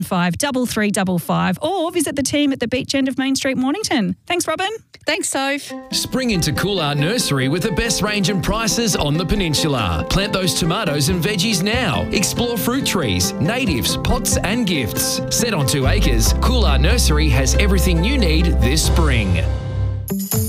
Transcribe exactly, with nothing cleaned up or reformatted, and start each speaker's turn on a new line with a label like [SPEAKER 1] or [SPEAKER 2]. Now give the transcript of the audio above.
[SPEAKER 1] five double three double five or visit the team at the beach end of Main Street, Mornington. Thanks, Robin.
[SPEAKER 2] Thanks, Soph.
[SPEAKER 3] Spring into Cool Art Nursery with the best range and prices on the peninsula. Plant those tomatoes and veggies now. Explore fruit trees, natives, pots and gifts. Set on two acres, Cool Art Nursery has everything you need this spring.